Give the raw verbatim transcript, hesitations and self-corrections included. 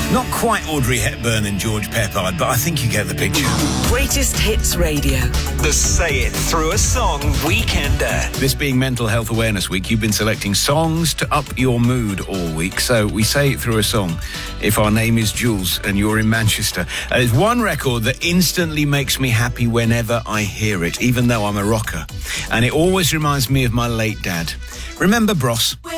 Not quite Audrey Hepburn and George Peppard, but I think you get the picture. Greatest Hits Radio. The Say It Through a Song Weekender. This being Mental Health Awareness Week, you've been selecting songs to up your mood all week. So we say it through a song. If our name is Jules and you're in Manchester, uh, there's one record that instantly makes me happy whenever I hear it, even though I'm a rocker. And it always reminds me of my late dad. Remember Bros?